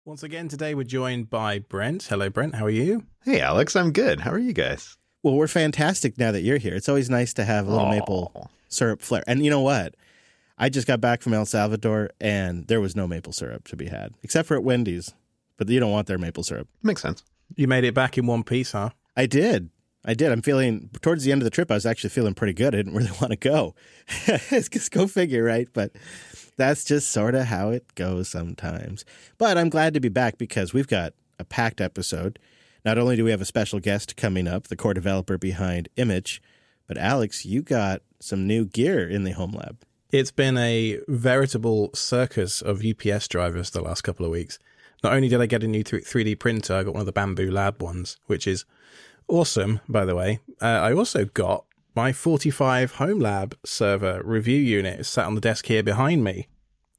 Once again, today we're joined by Brent. Hello, Brent. How are you? Hey, Alex. I'm good. How are you guys? Well, we're fantastic now that you're here. It's always nice to have a little maple syrup flair. And you know what? I just got back from El Salvador, and there was no maple syrup to be had, except for at Wendy's. But you don't want their maple syrup. Makes sense. You made it back in one piece, huh? I did. I'm feeling, towards the end of the trip, I was actually feeling pretty good. I didn't really want to go. Just go figure, right? But that's just sort of how it goes sometimes. But I'm glad to be back because we've got a packed episode. Not only do we have a special guest coming up, the core developer behind Image, but Alex, you got some new gear in the home lab. It's been a veritable circus of UPS drivers the last couple of weeks. Not only did I get a new 3D printer, I got one of the Bamboo Lab ones, which is awesome, by the way. I also got my 45 Home Lab server review unit. It's sat on the desk here behind me.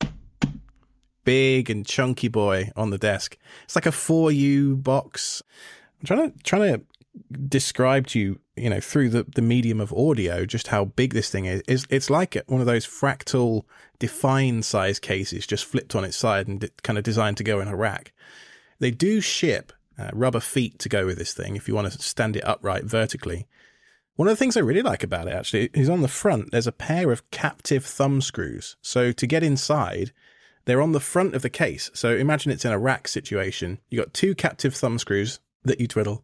Big and chunky boy on the desk. It's like a 4U box. I'm trying to describe to you, through the medium of audio, just how big this thing is. It's like one of those fractal define size cases just flipped on its side and kind of designed to go in a rack. They do ship rubber feet to go with this thing if you want to stand it upright vertically. One of the things I really like about it, actually, is on the front, there's a pair of captive thumb screws. So to get inside, they're on the front of the case. So imagine it's in a rack situation. You got two captive thumb screws that you twiddle.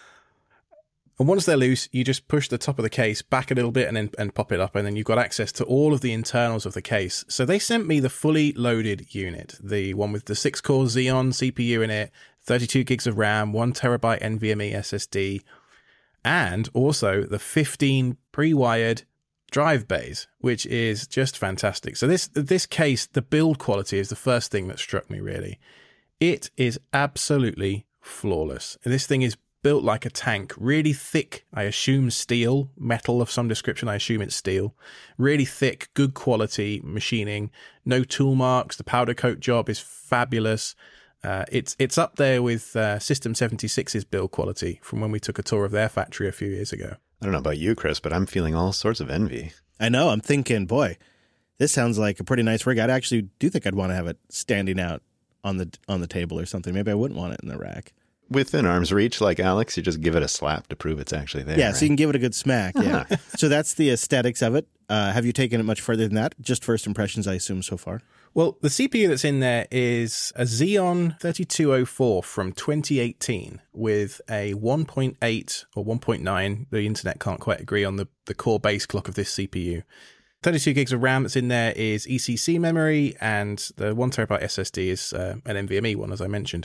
And once they're loose, you just push the top of the case back a little bit and pop it up. And then you've got access to all of the internals of the case. So they sent me the fully loaded unit, the one with the 6-core Xeon CPU in it, 32 gigs of RAM, 1 terabyte NVMe SSD, and also the 15 pre-wired drive bays, which is just fantastic. So this case, the build quality is the first thing that struck me, really. It is absolutely flawless. This thing is built like a tank, really thick, I assume steel, metal of some description, I assume it's steel. Really thick, good quality machining, no tool marks, the powder coat job is fabulous. It's up there with System 76's build quality from when we took a tour of their factory a few years ago. I don't know about you, Chris, but I'm feeling all sorts of envy. I know. I'm thinking, boy, this sounds like a pretty nice rig. I actually do think I'd want to have it standing out on the table or something. Maybe I wouldn't want it in the rack. Within arm's reach, like Alex, you just give it a slap to prove it's actually there. Yeah, right? so you can give it a good smack. Yeah. So that's the aesthetics of it. Have you taken it much further than that? Just first impressions, I assume, so far? Well, the CPU that's in there is a Xeon 3204 from 2018 with a 1.8 or 1.9. The internet can't quite agree on the core base clock of this CPU. 32 gigs of RAM that's in there is ECC memory, and the 1 terabyte SSD is an NVMe one, as I mentioned.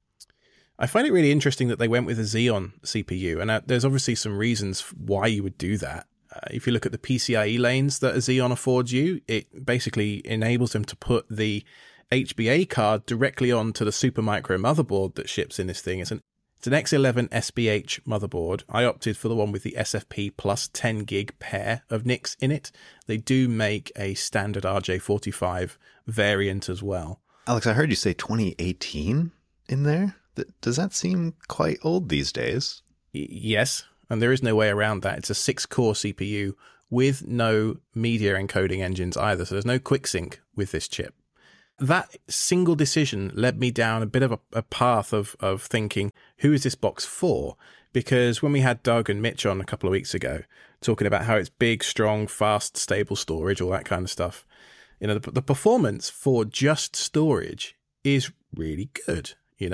I find it really interesting that they went with a Xeon CPU, and there's obviously some reasons why you would do that. If you look at the PCIe lanes that a Xeon affords you, it basically enables them to put the HBA card directly onto the Supermicro motherboard that ships in this thing. It's an X11 SBH motherboard. I opted for the one with the SFP plus 10 gig pair of NICs in it. They do make a standard RJ45 variant as well. Alex, I heard you say 2018 in there. Does that seem quite old these days? Yes, and there is no way around that. It's a 6-core CPU with no media encoding engines either, so there's no QuickSync with this chip. That single decision led me down a bit of a path of thinking, who is this box for? Because when we had Doug and Mitch on a couple of weeks ago, talking about how it's big, strong, fast, stable storage, all that kind of stuff, the performance for just storage is really good.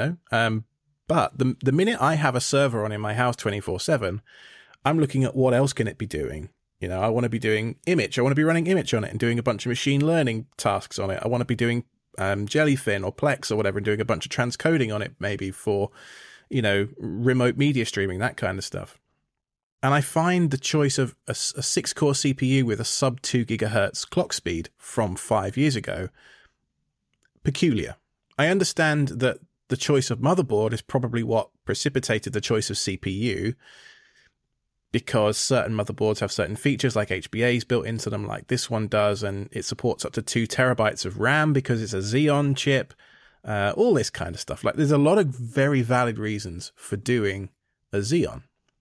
But the minute I have a server on in my house 24/7, I'm looking at what else can it be doing. I want to be doing image. I want to be running image on it and doing a bunch of machine learning tasks on it. I want to be doing Jellyfin or Plex or whatever and doing a bunch of transcoding on it, maybe for, remote media streaming, that kind of stuff. And I find the choice of a 6-core CPU with a sub 2 gigahertz clock speed from 5 years ago peculiar. I understand that the choice of motherboard is probably what precipitated the choice of CPU, because certain motherboards have certain features like HBAs built into them, like this one does, and it supports up to 2 terabytes of RAM because it's a Xeon chip, all this kind of stuff. Like, there's a lot of very valid reasons for doing a Xeon.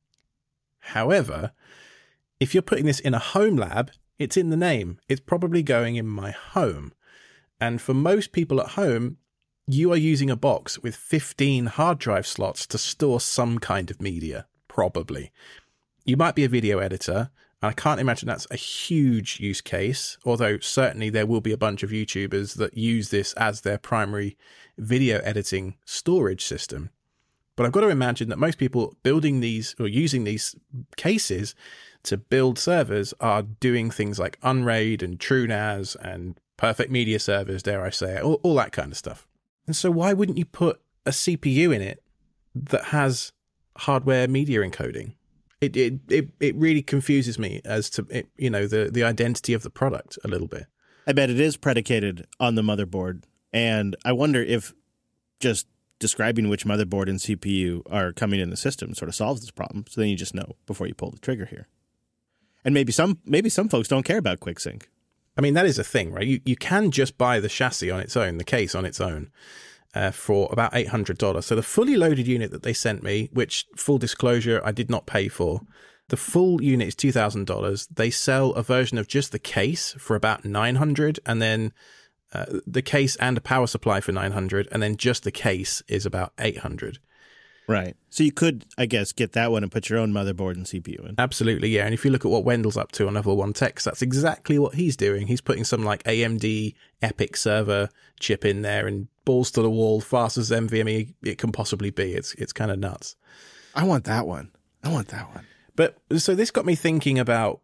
However, if you're putting this in a home lab, it's in the name. It's probably going in my home. And for most people at home, you are using a box with 15 hard drive slots to store some kind of media, probably. You might be a video editor, and I can't imagine that's a huge use case, although certainly there will be a bunch of YouTubers that use this as their primary video editing storage system. But I've got to imagine that most people building these or using these cases to build servers are doing things like Unraid and TrueNAS and Perfect Media Servers, dare I say it, all that kind of stuff. And so why wouldn't you put a CPU in it that has hardware media encoding? It really confuses me as to the identity of the product a little bit. I bet it is predicated on the motherboard, and I wonder if just describing which motherboard and CPU are coming in the system sort of solves this problem. So then you just know before you pull the trigger here. And maybe some folks don't care about QuickSync. I mean, that is a thing, right? You can just buy the chassis on its own, the case on its own, for about $800. So the fully loaded unit that they sent me, which, full disclosure, I did not pay for, the full unit is $2,000. They sell a version of just the case for about $900, and then the case and a power supply for $900, and then just the case is about $800. Right. So you could, I guess, get that one and put your own motherboard and CPU in. Absolutely, yeah. And if you look at what Wendell's up to on Level 1 Techs, that's exactly what he's doing. He's putting some like AMD EPYC server chip in there and balls to the wall, fast as NVMe it can possibly be. It's kind of nuts. I want that one. But so this got me thinking about,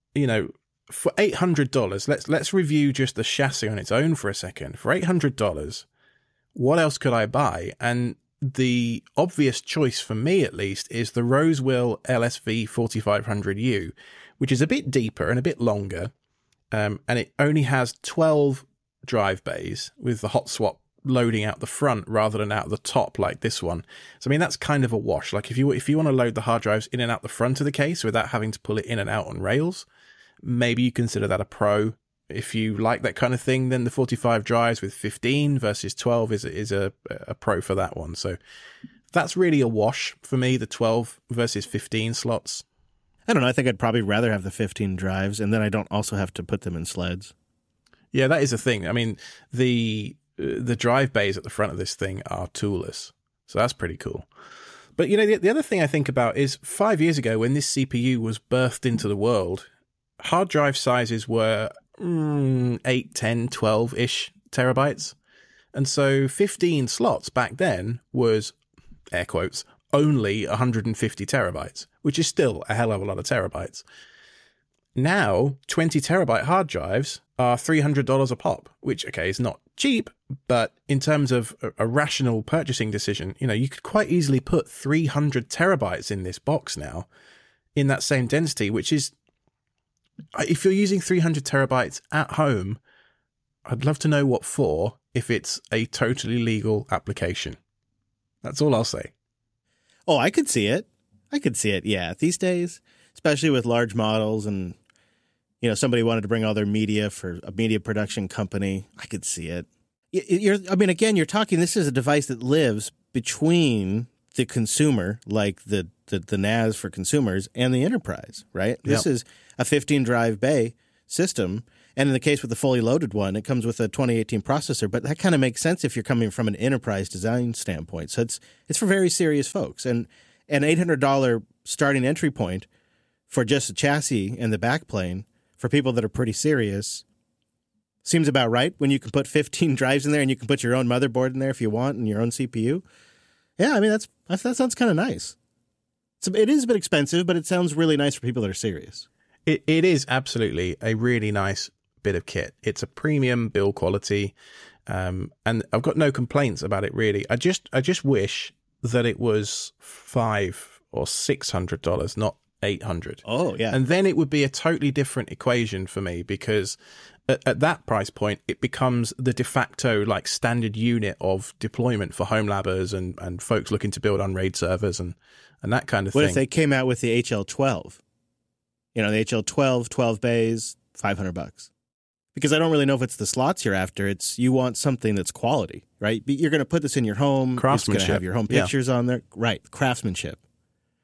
for $800, let's review just the chassis on its own for a second. For $800, what else could I buy? And the obvious choice for me, at least, is the Rosewill LSV 4500U, which is a bit deeper and a bit longer, and it only has 12 drive bays with the hot swap loading out the front rather than out the top like this one. So I mean, that's kind of a wash. Like if you want to load the hard drives in and out the front of the case without having to pull it in and out on rails, maybe you consider that a pro. If you like that kind of thing, then the 45 drives with 15 versus 12 is a pro for that one. So that's really a wash for me, the 12 versus 15 slots. I don't know. I think I'd probably rather have the 15 drives, and then I don't also have to put them in sleds. Yeah, that is a thing. I mean, the drive bays at the front of this thing are toolless. So that's pretty cool. But, the other thing I think about is 5 years ago when this CPU was birthed into the world, hard drive sizes were 8, 10, 12-ish terabytes. And so 15 slots back then was, air quotes, only 150 terabytes, which is still a hell of a lot of terabytes. Now, 20 terabyte hard drives are $300 a pop, which, okay, is not cheap, but in terms of a rational purchasing decision, you could quite easily put 300 terabytes in this box now in that same density, which is, if you're using 300 terabytes at home, I'd love to know what for if it's a totally legal application. That's all I'll say. Oh, I could see it. Yeah. These days, especially with large models and, somebody wanted to bring all their media for a media production company, I could see it. You're talking, this is a device that lives between the consumer, like the NAS for consumers, and the enterprise, right? Yep. This is a 15 drive bay system. And in the case with the fully loaded one, it comes with a 2018 processor, but that kind of makes sense if you're coming from an enterprise design standpoint. So it's for very serious folks. And an $800 starting entry point for just the chassis and the backplane for people that are pretty serious seems about right when you can put 15 drives in there and you can put your own motherboard in there if you want and your own CPU. Yeah, I mean, that sounds kind of nice. So it is a bit expensive, but it sounds really nice for people that are serious. It is absolutely a really nice bit of kit. It's a premium build quality, and I've got no complaints about it really. I just wish that it was $500 or $600, not $800. Oh yeah, and then it would be a totally different equation for me, because at that price point it becomes the de facto like standard unit of deployment for home labbers and folks looking to build Unraid servers and that kind of thing. What if they came out with the HL12? The HL12, 12 bays, $500. Because I don't really know if it's the slots you're after. It's you want something that's quality, right? You're going to put this in your home. Craftsmanship. It's going to have your home pictures on there. Right, craftsmanship.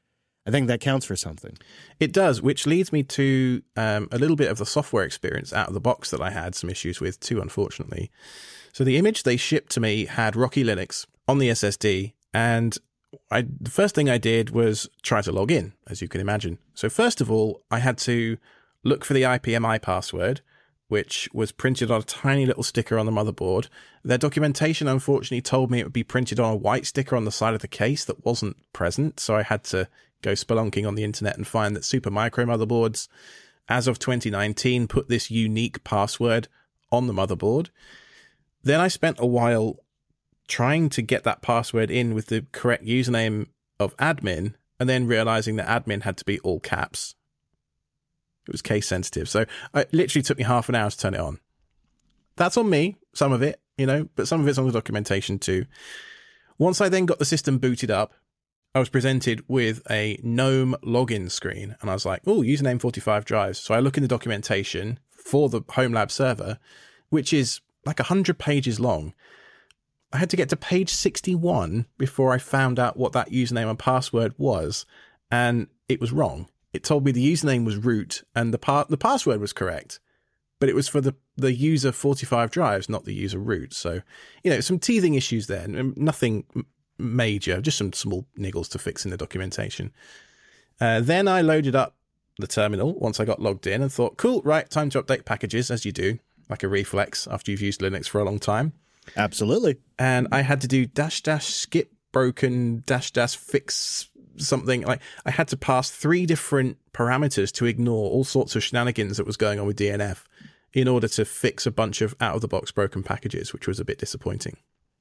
I think that counts for something. It does, which leads me to a little bit of the software experience out of the box that I had some issues with too, unfortunately. So the image they shipped to me had Rocky Linux on the SSD, and the first thing I did was try to log in, as you can imagine. So first of all, I had to look for the IPMI password, which was printed on a tiny little sticker on the motherboard. Their documentation, unfortunately, told me it would be printed on a white sticker on the side of the case that wasn't present, so I had to go spelunking on the internet and find that Supermicro motherboards, as of 2019, put this unique password on the motherboard. Then I spent a while trying to get that password in with the correct username of admin, and then realizing that admin had to be all caps. It was case sensitive. So it literally took me half an hour to turn it on. That's on me, some of it, but some of it's on the documentation too. Once I then got the system booted up, I was presented with a GNOME login screen, and I was like, oh, username 45 drives. So I look in the documentation for the Home Lab server, which is like 100 pages long. I had to get to page 61 before I found out what that username and password was, and it was wrong. It told me the username was root and the password was correct, but it was for the user 45 drives, not the user root. So, some teething issues there, nothing major, just some small niggles to fix in the documentation. Then I loaded up the terminal once I got logged in and thought, cool, right, time to update packages, as you do, like a reflex after you've used Linux for a long time. Absolutely. And I had to do -- skip broken -- fix something. Like I had to pass 3 different parameters to ignore all sorts of shenanigans that was going on with DNF in order to fix a bunch of out of the box broken packages, which was a bit disappointing.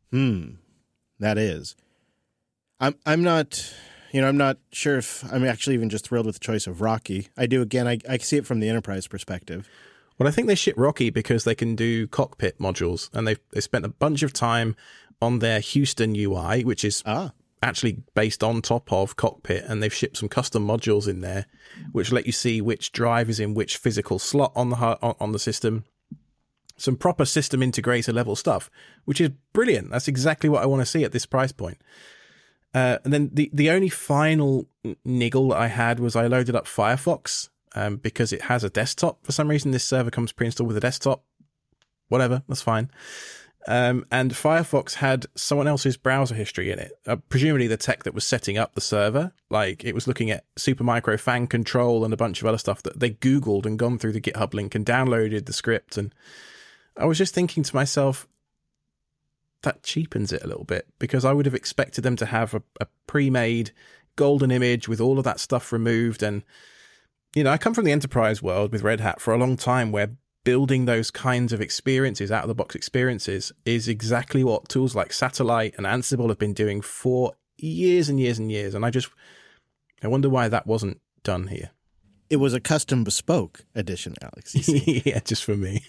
That is. I'm not sure if I'm actually even just thrilled with the choice of Rocky. I do, again, I see it from the enterprise perspective. Well, I think they ship Rocky because they can do cockpit modules, and they spent a bunch of time on their Houston UI, which is actually based on top of Cockpit, and they've shipped some custom modules in there, which let you see which drive is in which physical slot on the system. Some proper system integrator level stuff, which is brilliant. That's exactly what I want to see at this price point. And then the only final niggle that I had was I loaded up Firefox because it has a desktop. For some reason, this server comes pre-installed with a desktop. Whatever, that's fine. And Firefox had someone else's browser history in it. Presumably the tech that was setting up the server. Like, it was looking at Supermicro fan control and a bunch of other stuff that they Googled and gone through the GitHub link and downloaded the script. And I was just thinking to myself, that cheapens it a little bit, because I would have expected them to have a pre-made golden image with all of that stuff removed. And, I come from the enterprise world with Red Hat for a long time, where building those kinds of experiences, out-of-the-box experiences, is exactly what tools like Satellite and Ansible have been doing for years and years and years. And I wonder why that wasn't done here. It was a custom bespoke edition, Alex. Yeah, just for me.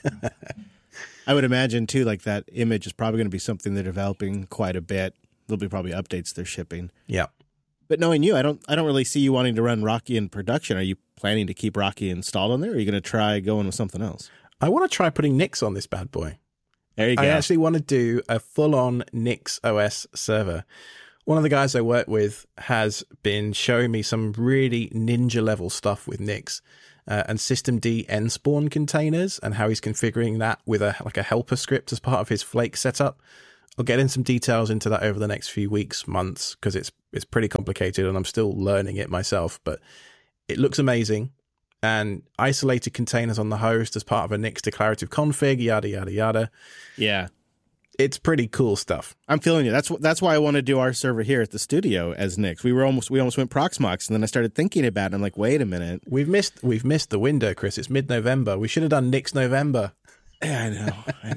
I would imagine, too, like that image is probably going to be something they're developing quite a bit. There'll be probably updates they're shipping. Yeah. But knowing you, I don't really see you wanting to run Rocky in production. Are you planning to keep Rocky installed on there, or are you going to try going with something else? I want to try putting Nix on this bad boy. There you go. I actually want to do a full-on Nix OS server. One of the guys I work with has been showing me some really ninja-level stuff with Nix and systemd nspawn containers, and how he's configuring that with a helper script as part of his Flake setup. I'll get in some details into that over the next few weeks, months, because it's pretty complicated and I'm still learning it myself, but it looks amazing. And isolated containers on the host as part of a Nix declarative config, yada, yada, yada. Yeah. It's pretty cool stuff. I'm feeling you. That's why I want to do our server here at the studio as Nix. We almost went Proxmox, and then I started thinking about it. I'm like, wait a minute. We've missed the window, Chris. It's mid-November. We should have done Nix November. Yeah,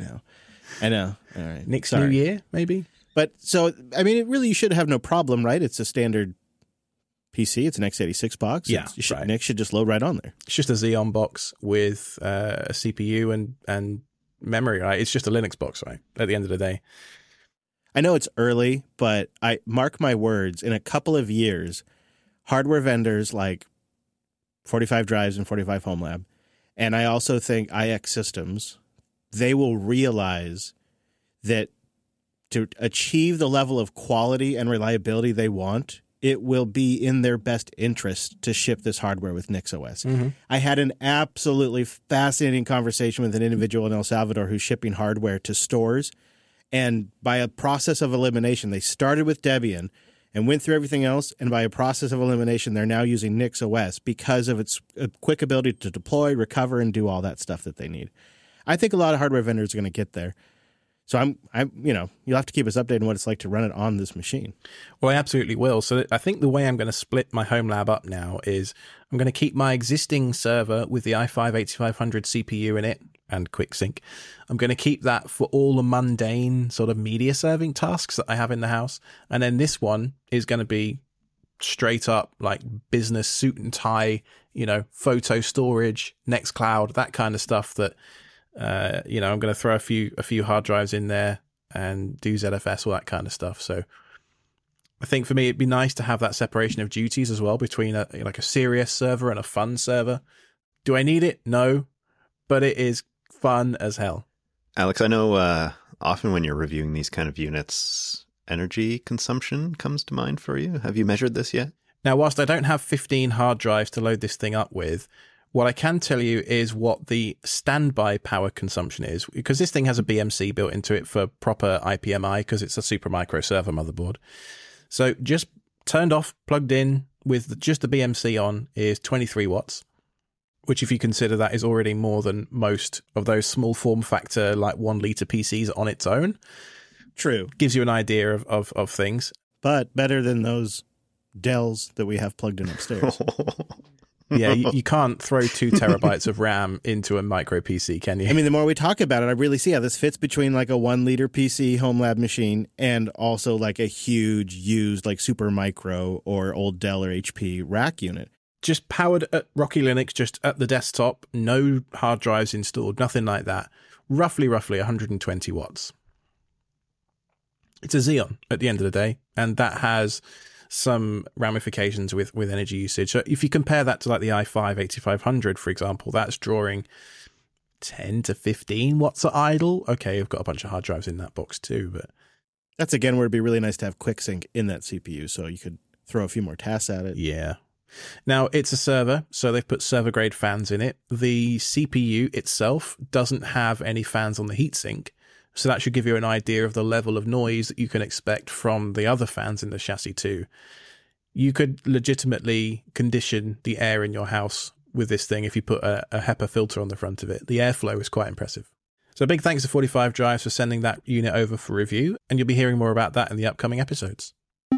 I know. All right. Nix New Year, maybe? But so, I mean, you should have no problem, right? It's a standard PC. It's an x86 box. Yeah, right. Nix should just load right on there. It's just a Xeon box with a CPU and memory, right? It's just a Linux box, right? At the end of the day. I know it's early, but I mark my words, in a couple of years, hardware vendors like 45 Drives and 45 Home Lab, and I also think IX Systems, they will realize that to achieve the level of quality and reliability they want, it will be in their best interest to ship this hardware with NixOS. I had an absolutely fascinating conversation with an individual in El Salvador who's shipping hardware to stores. And by a process of elimination, they started with Debian and went through everything else. And by a process of elimination, they're now using NixOS because of its quick ability to deploy, recover, and do all that stuff that they need. I think a lot of hardware vendors are going to get there. So you'll have to keep us updated on what it's like to run it on this machine. Well, I absolutely will. So I think the way I'm going to split my home lab up now is I'm going to keep my existing server with the i5-8500 CPU in it and QuickSync. I'm going to keep that for all the mundane sort of media serving tasks that I have in the house. And then this one is going to be straight up like business suit and tie, photo storage, Nextcloud, that kind of stuff that I'm going to throw a few hard drives in there and do ZFS, all that kind of stuff. So I think for me, it'd be nice to have that separation of duties as well between a serious server and a fun server. Do I need it? No, but it is fun as hell. Alex, I know often when you're reviewing these kind of units, energy consumption comes to mind for you. Have you measured this yet? Now, whilst I don't have 15 hard drives to load this thing up with, what I can tell you is what the standby power consumption is, because this thing has a BMC built into it for proper IPMI because it's a Supermicro server motherboard. So just turned off, plugged in with just the BMC on is 23 watts, which if you consider that is already more than most of those small form factor like 1 litre PCs on its own. True. Gives you an idea of things. But better than those Dells that we have plugged in upstairs. Yeah, you can't throw 2 terabytes of RAM into a micro PC, can you? I mean, the more we talk about it, I really see how this fits between like a 1 liter PC home lab machine and also like a huge used like Supermicro or old Dell or HP rack unit. Just powered at Rocky Linux, just at the desktop, no hard drives installed, nothing like that. Roughly 120 watts. It's a Xeon at the end of the day, and that has some ramifications with energy usage. So if you compare that to like the i5-8500, for example, that's drawing 10 to 15 watts at idle. Okay, I've got a bunch of hard drives in that box too, but that's again where it'd be really nice to have QuickSync in that CPU so you could throw a few more tasks at it. Yeah. Now, it's a server, so they've put server-grade fans in it. The CPU itself doesn't have any fans on the heatsink, so that should give you an idea of the level of noise that you can expect from the other fans in the chassis too. You could legitimately condition the air in your house with this thing if you put a HEPA filter on the front of it. The airflow is quite impressive. So a big thanks to 45 Drives for sending that unit over for review, and you'll be hearing more about that in the upcoming episodes.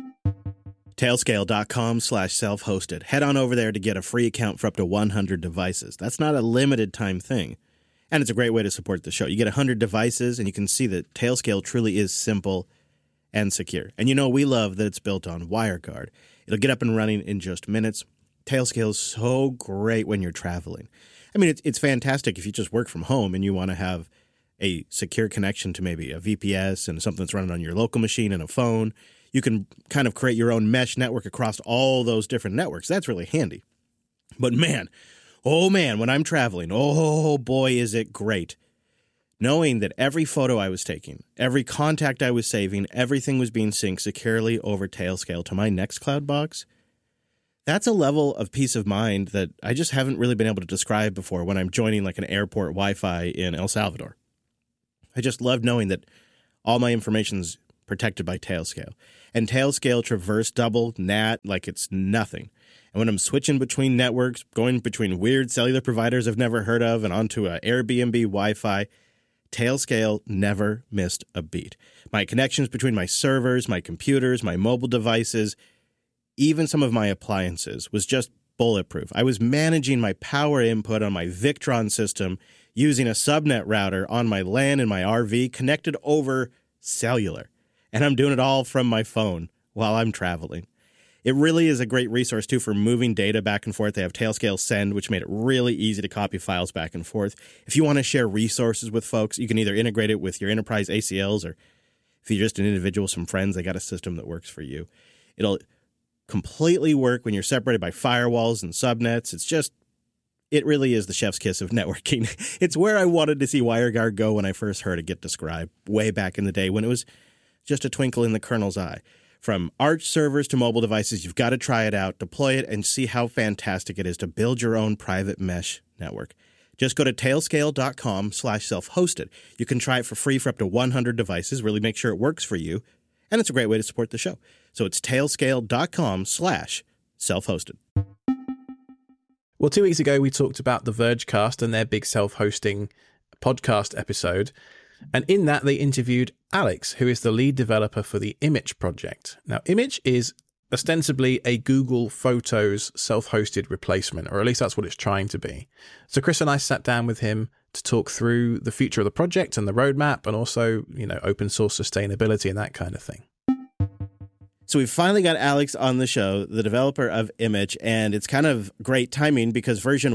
Tailscale.com/self-hosted. Head on over there to get a free account for up to 100 devices. That's not a limited time thing. And it's a great way to support the show. You get 100 devices, and you can see that Tailscale truly is simple and secure. And we love that it's built on WireGuard. It'll get up and running in just minutes. Tailscale is so great when you're traveling. I mean, it's fantastic if you just work from home and you want to have a secure connection to maybe a VPS and something that's running on your local machine and a phone. You can kind of create your own mesh network across all those different networks. That's really handy. But when I'm traveling, oh boy, is it great. Knowing that every photo I was taking, every contact I was saving, everything was being synced securely over Tailscale to my Nextcloud box, that's a level of peace of mind that I just haven't really been able to describe before when I'm joining like an airport Wi-Fi in El Salvador. I just love knowing that all my information's protected by Tailscale. And Tailscale traverse double NAT like it's nothing. And when I'm switching between networks, going between weird cellular providers I've never heard of and onto a Airbnb Wi-Fi, Tailscale never missed a beat. My connections between my servers, my computers, my mobile devices, even some of my appliances was just bulletproof. I was managing my power input on my Victron system using a subnet router on my LAN in my RV connected over cellular. And I'm doing it all from my phone while I'm traveling. It really is a great resource, too, for moving data back and forth. They have Tailscale Send, which made it really easy to copy files back and forth. If you want to share resources with folks, you can either integrate it with your enterprise ACLs, or if you're just an individual, some friends, they got a system that works for you. It'll completely work when you're separated by firewalls and subnets. It really is the chef's kiss of networking. It's where I wanted to see WireGuard go when I first heard it get described way back in the day when it was just a twinkle in the kernel's eye. From Arch servers to mobile devices, you've got to try it out, deploy it, and see how fantastic it is to build your own private mesh network. Just go to tailscale.com/self-hosted. You can try it for free for up to 100 devices, really make sure it works for you, and it's a great way to support the show. So it's tailscale.com/self-hosted. Well, 2 weeks ago, we talked about the Vergecast and their big self-hosting podcast episode. And in that, they interviewed Alex, who is the lead developer for the Immich project. Now, Immich is ostensibly a Google Photos self-hosted replacement, or at least that's what it's trying to be. So Chris and I sat down with him to talk through the future of the project and the roadmap, and also, open source sustainability and that kind of thing. So we've finally got Alex on the show, the developer of Immich, and it's kind of great timing because version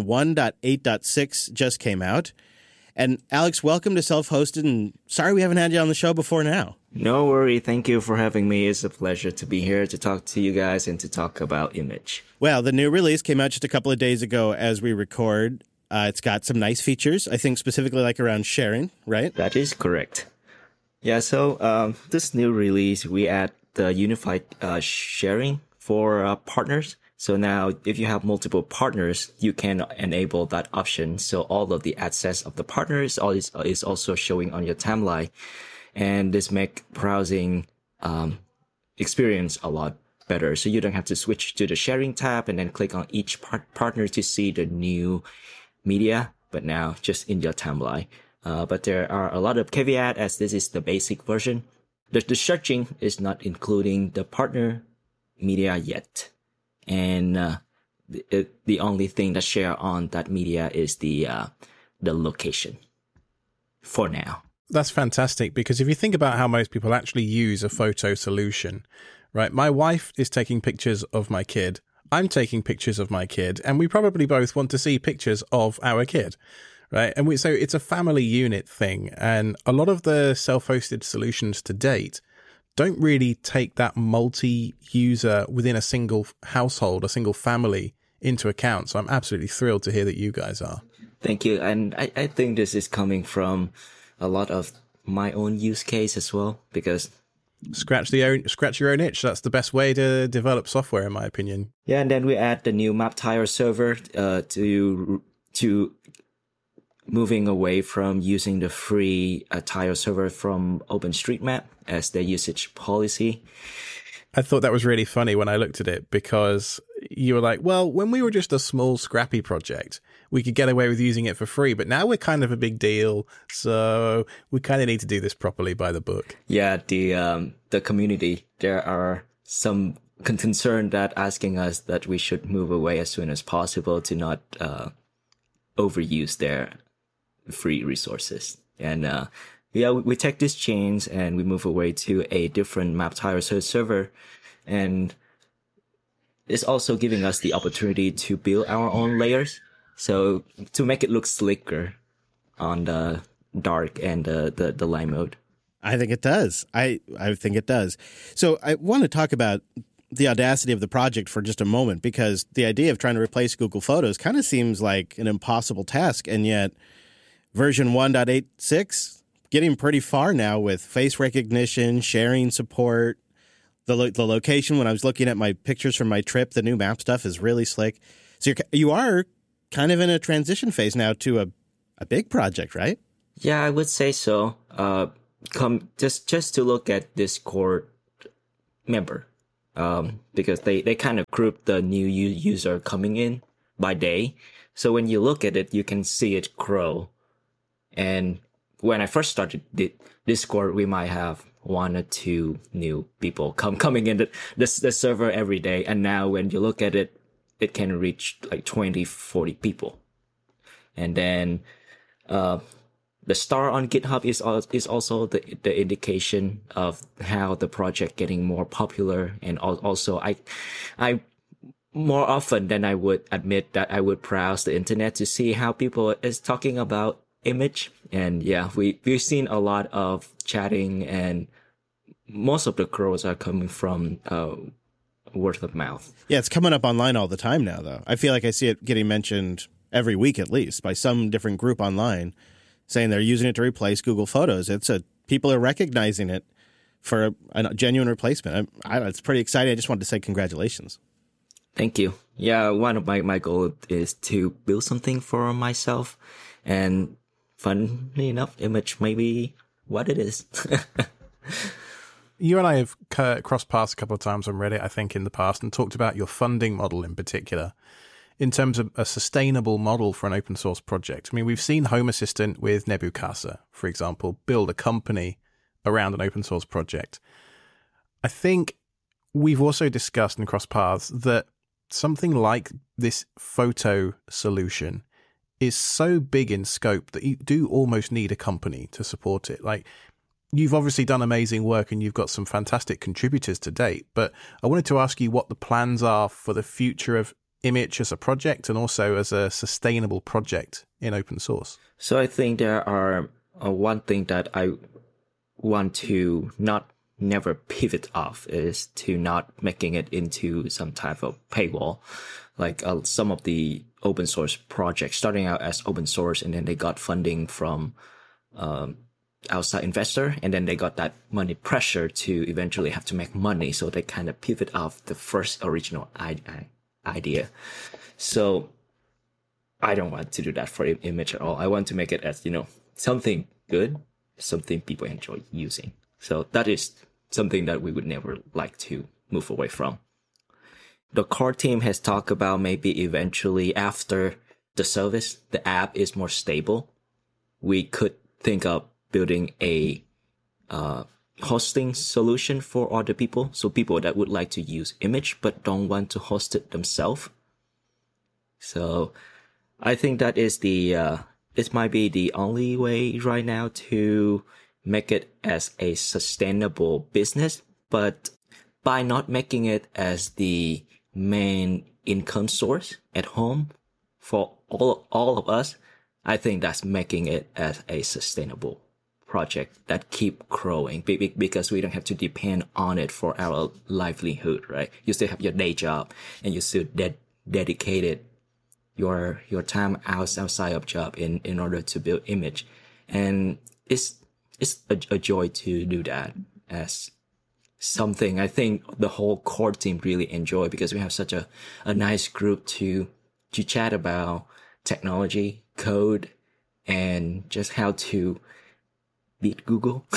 1.8.6 just came out. And Alex, welcome to Self-Hosted, and sorry we haven't had you on the show before now. No worry. Thank you for having me. It's a pleasure to be here to talk to you guys and to talk about Immich. Well, the new release came out just a couple of days ago as we record. It's got some nice features, I think specifically like around sharing, right? That is correct. Yeah, so this new release, we add the unified sharing for partners. So now if you have multiple partners, you can enable that option. So all of the access of the partners is also showing on your timeline. And this make browsing experience a lot better. So you don't have to switch to the sharing tab and then click on each partner to see the new media, but now just in your timeline. But there are a lot of caveats as this is the basic version. The searching is not including the partner media yet. And the only thing that share on that media is the location for now. That's fantastic, because if you think about how most people actually use a photo solution, right? My wife is taking pictures of my kid. I'm taking pictures of my kid, and we probably both want to see pictures of our kid, right? And so it's a family unit thing. And a lot of the self-hosted solutions to date don't really take that multi-user within a single household, a single family into account. So I'm absolutely thrilled to hear that you guys are. Thank you. And I think this is coming from a lot of my own use case as well, because scratch your own itch. That's the best way to develop software, in my opinion. Yeah, and then we add the new MapTire server to moving away from using the free tire server from OpenStreetMap as their usage policy. I thought that was really funny when I looked at it, because you were like, well, when we were just a small scrappy project, we could get away with using it for free, but now we're kind of a big deal, so we kind of need to do this properly by the book. Yeah, the community, there are some concern that asking us that we should move away as soon as possible to not overuse their free resources. And we take these chains and we move away to a different MapTire server, and it's also giving us the opportunity to build our own layers, so to make it look slicker on the dark and the light mode. I think it does. I think it does. So I want to talk about the audacity of the project for just a moment, because the idea of trying to replace Google Photos kind of seems like an impossible task, and yet version 1.86 getting pretty far now with face recognition, sharing support, the location. When I was looking at my pictures from my trip, the new map stuff is really slick. So you are kind of in a transition phase now to a big project, right? Yeah, I would say so. Just to look at Discord member, because they kind of group the new user coming in by day. So when you look at it, you can see it grow. And when I first started Discord, we might have 1 or 2 new people coming in the server every day. And now when you look at it, it can reach like 20, 40 people. And then the star on GitHub is also the indication of how the project getting more popular. And also I more often than I would admit that I would browse the internet to see how people is talking about Immich. And yeah, we've seen a lot of chatting, and most of the growth are coming from word of mouth. Yeah, it's coming up online all the time now, though. I feel like I see it getting mentioned every week at least by some different group online saying they're using it to replace Google Photos. People are recognizing it for a genuine replacement. It's pretty exciting. I just wanted to say congratulations. Thank you. Yeah, one of my goal is to build something for myself, and funnily enough, Image may be what it is. You and I have crossed paths a couple of times on Reddit, I think, in the past, and talked about your funding model in particular, in terms of a sustainable model for an open source project. I mean, we've seen Home Assistant with Nebucasa, for example, build a company around an open source project. I think we've also discussed and crossed paths that something like this photo solution is so big in scope that you do almost need a company to support it. Like, you've obviously done amazing work and you've got some fantastic contributors to date, but I wanted to ask you what the plans are for the future of Image as a project and also as a sustainable project in open source. So I think there are one thing that I want to never pivot off is to not making it into some type of paywall. Like some of the open source projects starting out as open source, and then they got funding from outside investor, and then they got that money pressure to eventually have to make money. So they kind of pivot off the first original idea. So I don't want to do that for Image at all. I want to make it as, something good, something people enjoy using. So that is something that we would never like to move away from. The core team has talked about maybe eventually after the service, the app is more stable, we could think of building a hosting solution for other people. So people that would like to use Image but don't want to host it themselves. So I think that is this might be the only way right now to make it as a sustainable business. But by not making it as the main income source at home for all of us, I think that's making it as a sustainable project that keep growing, because we don't have to depend on it for our livelihood, right? You still have your day job and you still dedicated your time outside of job in order to build Image. And it's a joy to do that as something I think the whole core team really enjoy, because we have such a nice group to chat about technology, code, and just how to beat Google.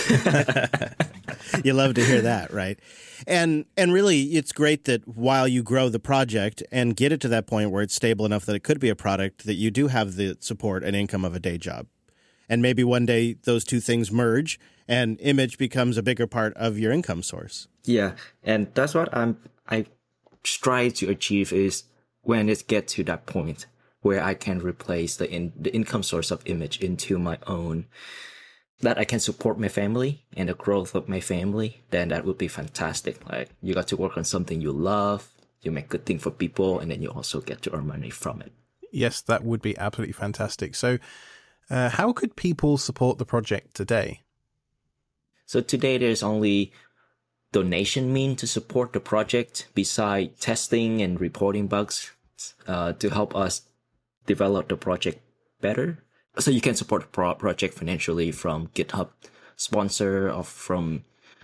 You love to hear that, right? And really, it's great that while you grow the project and get it to that point where it's stable enough that it could be a product, that you do have the support and income of a day job. And maybe one day those two things merge and Image becomes a bigger part of your income source. Yeah, and that's what I strive to achieve, is when it gets to that point where I can replace the income source of Image into my own, that I can support my family and the growth of my family, then that would be fantastic. Like, you got to work on something you love, you make good thing for people, and then you also get to earn money from it. Yes, that would be absolutely fantastic. So how could people support the project today? So today there's only donation mean to support the project beside testing and reporting bugs to help us develop the project better. So you can support the project financially from GitHub sponsor or from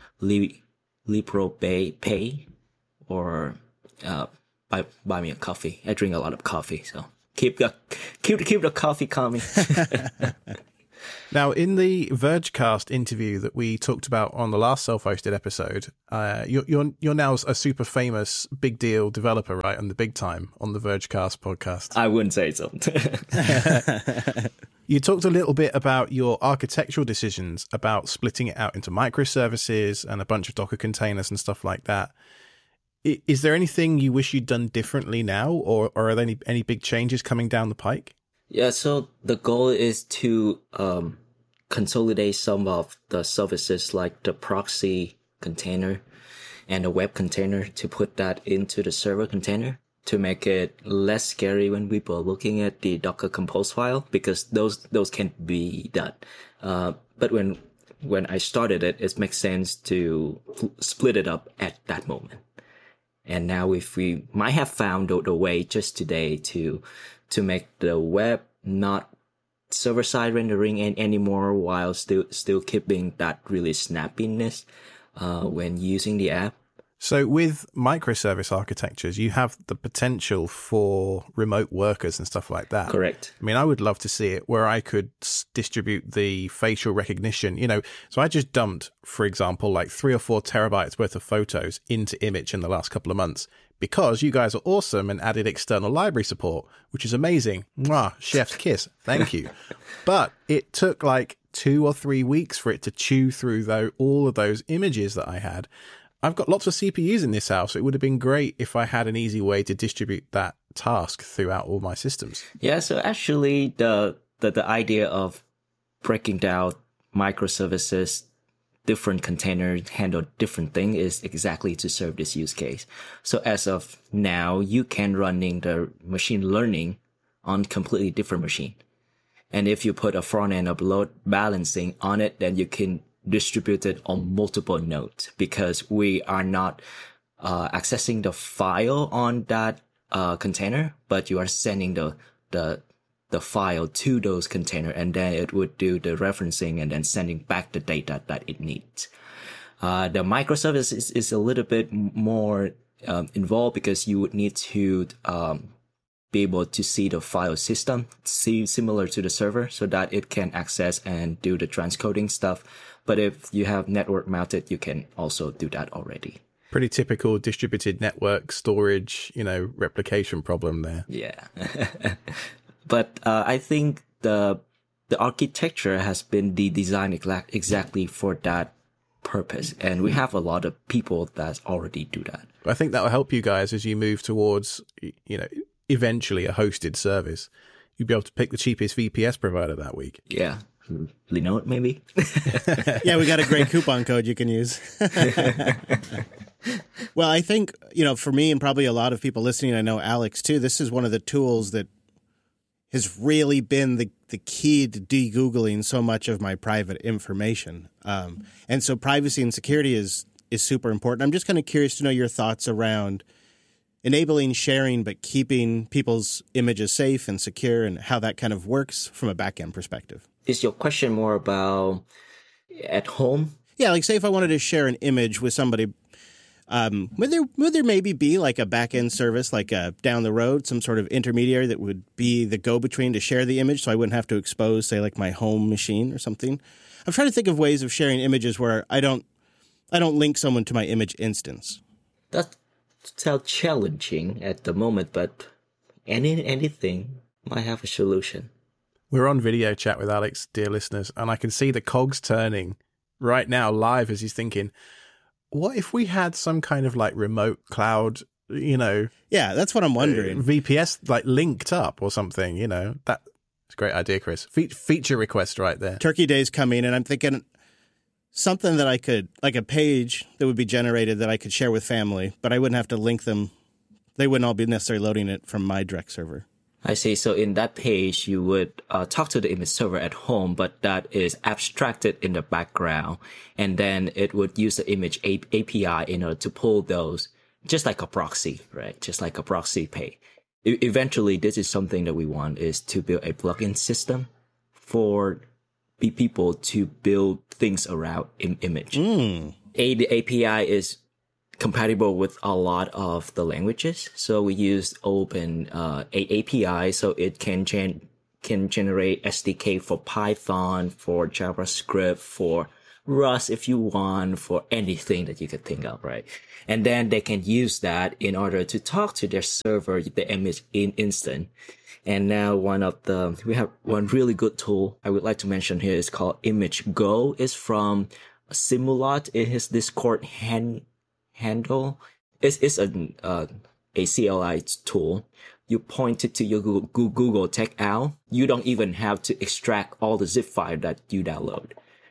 Libro Pay or buy me a coffee. I drink a lot of coffee, so keep the coffee coming. Now, in the Vergecast interview that we talked about on the last self-hosted episode, you're now a super famous big deal developer, right? On the big time on the Vergecast podcast. I wouldn't say so. You talked a little bit about your architectural decisions about splitting it out into microservices and a bunch of Docker containers and stuff like that. Is there anything you wish you'd done differently now, or are there any big changes coming down the pike? Yeah, so the goal is to consolidate some of the services like the proxy container and the web container, to put that into the server container to make it less scary when people are looking at the Docker Compose file, because those can be done. But when I started it, it makes sense to split it up at that moment. And now if we might have found the way just today to make the web not server-side rendering anymore while still keeping that really snappiness when using the app. So with microservice architectures, you have the potential for remote workers and stuff like that. Correct. I mean, I would love to see it where I could distribute the facial recognition, So I just dumped, for example, like 3 or 4 terabytes worth of photos into Image in the last couple of months because you guys are awesome and added external library support, which is amazing. Mwah, chef's kiss. Thank you. But it took like 2 or 3 weeks for it to chew through all of those images that I had. I've got lots of CPUs in this house. It would have been great if I had an easy way to distribute that task throughout all my systems. Yeah, so actually the idea of breaking down microservices, different containers handle different thing is exactly to serve this use case. So as of now, you can running the machine learning on completely different machine. And if you put a front end of load balancing on it, then you can distributed on multiple nodes because we are not accessing the file on that container, but you are sending the file to those container, and then it would do the referencing and then sending back the data that it needs. The microservice is a little bit more involved because you would need to be able to see the file system, similar to the server, so that it can access and do the transcoding stuff. But if you have network mounted, you can also do that already. Pretty typical distributed network storage, replication problem there. Yeah. But I think the architecture has been designed exactly for that purpose. And we have a lot of people that already do that. I think that will help you guys as you move towards, eventually a hosted service. You'll be able to pick the cheapest VPS provider that week. Yeah. Linode, maybe? Yeah, we got a great coupon code you can use. Well, I think, for me and probably a lot of people listening, I know Alex too, this is one of the tools that has really been the key to de-Googling so much of my private information. And so privacy and security is super important. I'm just kind of curious to know your thoughts around enabling sharing but keeping people's images safe and secure and how that kind of works from a back-end perspective. Is your question more about at home? Yeah, like say if I wanted to share an image with somebody, would there maybe be like a back-end service, like down the road, some sort of intermediary that would be the go-between to share the image so I wouldn't have to expose, say, like my home machine or something? I'm trying to think of ways of sharing images where I don't link someone to my image instance. That sounds challenging at the moment, but anything might have a solution. We're on video chat with Alex, dear listeners, and I can see the cogs turning right now live as he's thinking, what if we had some kind of like remote cloud, Yeah, that's what I'm wondering. VPS like linked up or something, That's a great idea, Chris. Feature request right there. Turkey Day's coming, and I'm thinking something that I could, like a page that would be generated that I could share with family, but I wouldn't have to link them. They wouldn't all be necessarily loading it from my direct server. I see. So in that page, you would talk to the image server at home, but that is abstracted in the background. And then it would use the image API in order to pull those, just like a proxy, right? Just like a proxy pay. Eventually, this is something that we want is to build a plugin system for people to build things around image. The API is compatible with a lot of the languages. So we use open API, so it can generate SDK for Python, for JavaScript, for Rust if you want, for anything that you could think of, right? And then they can use that in order to talk to their server, the image instant. And now we have one really good tool I would like to mention here is called Image Go. It's from Simulot in his Discord handle. It's a CLI tool. You point it to your Google Tech Out. You don't even have to extract all the zip file that you download.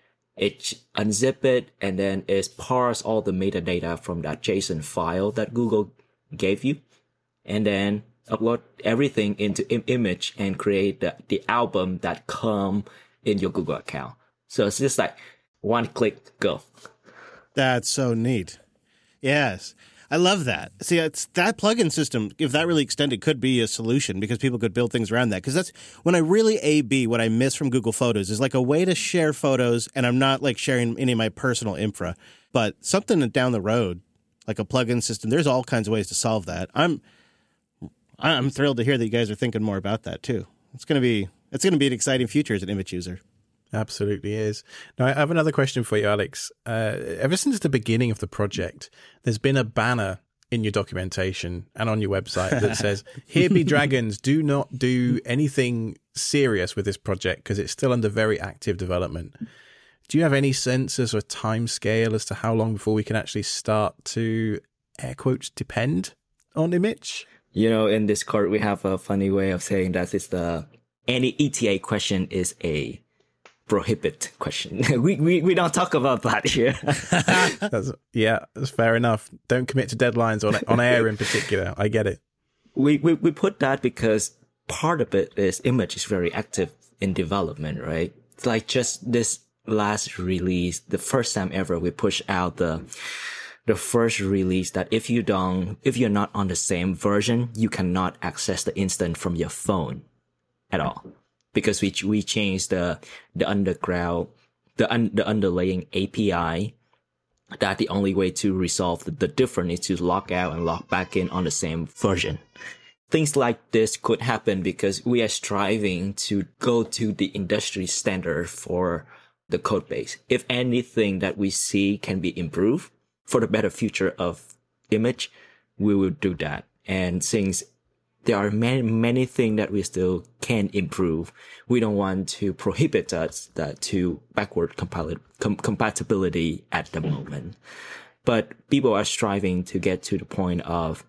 It unzip it and then it parse all the metadata from that JSON file that Google gave you, and then upload everything into image and create the album that come in your Google account. So it's just like one click, go. That's so neat. Yes. I love that. See, it's that plugin system, if that really extended, could be a solution because people could build things around that. Because that's when I really A/B what I miss from Google Photos is like a way to share photos, and I'm not like sharing any of my personal infra. But something down the road, like a plug-in system, there's all kinds of ways to solve that. I'm thrilled to hear that you guys are thinking more about that too. It's going to be an exciting future as an image user. Absolutely is. Now, I have another question for you, Alex. Ever since the beginning of the project, there's been a banner in your documentation and on your website that says, "Here be dragons, do not do anything serious with this project because it's still under very active development." Do you have any sense as a time scale as to how long before we can actually start to, air quotes, depend on Image? In Discord, we have a funny way of saying that any ETA question is a prohibit question. we don't talk about that here. That's fair enough. Don't commit to deadlines on air in particular. I get it. We put that because part of it is Image is very active in development, right? It's like just this last release, the first time ever we push out the first release that if you're not on the same version, you cannot access the instance from your phone at all. Because we changed the underlying API, that the only way to resolve the difference is to log out and log back in on the same version. Things like this could happen because we are striving to go to the industry standard for the code base. If anything that we see can be improved for the better future of Image, we will do that. And since there are many things that we still can improve, we don't want to prohibit us to backward compatibility at the moment. But people are striving to get to the point of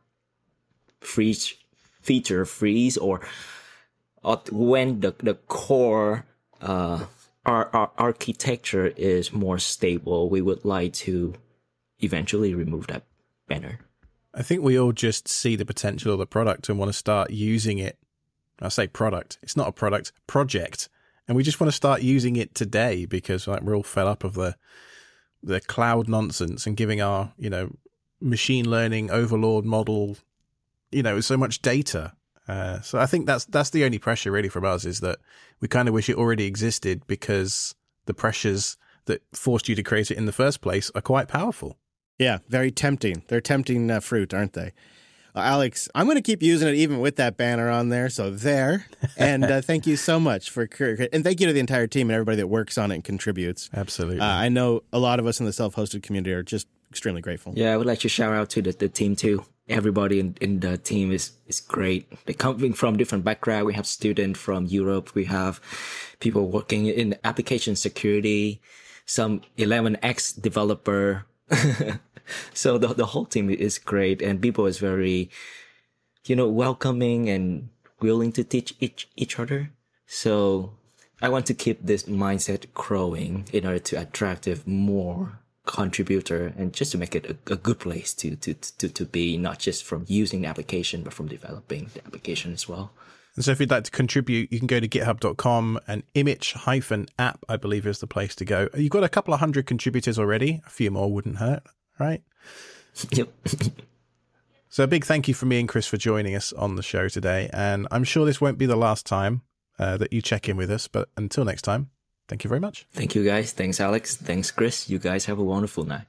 feature freeze, or when the core our architecture is more stable, we would like to eventually remove that banner. I think we all just see the potential of the product and want to start using it. I say product. It's not a product, project. And we just want to start using it today because we're all fed up of the cloud nonsense and giving our, machine learning overlord model, so much data. So I think that's the only pressure really from us, is that we kind of wish it already existed because the pressures that forced you to create it in the first place are quite powerful. Yeah, very tempting. They're tempting fruit, aren't they? Alex, I'm going to keep using it even with that banner on there. So there. And thank you so much and thank you to the entire team and everybody that works on it and contributes. Absolutely. I know a lot of us in the self-hosted community are just extremely grateful. Yeah, I would like to shout out to the team too. Everybody in the team is great. They're coming from different backgrounds. We have students from Europe. We have people working in application security, some 11x developer. So the whole team is great, and people is very, welcoming and willing to teach each other. So I want to keep this mindset growing in order to attract more contributor and just to make it a good place to be, not just from using the application, but from developing the application as well. And so if you'd like to contribute, you can go to github.com, and image-app, I believe, is the place to go. You've got a couple of hundred contributors already. A few more wouldn't hurt, right? Yep. So a big thank you from me and Chris for joining us on the show today. And I'm sure this won't be the last time that you check in with us. But until next time, thank you very much. Thank you, guys. Thanks, Alex. Thanks, Chris. You guys have a wonderful night.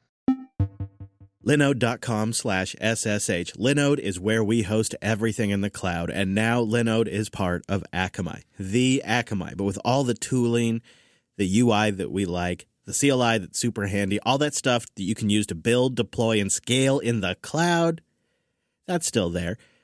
Linode.com/SSH. Linode is where we host everything in the cloud. And now Linode is part of Akamai, the Akamai. But with all the tooling, the UI that we like, the CLI that's super handy, all that stuff that you can use to build, deploy, and scale in the cloud, that's still there.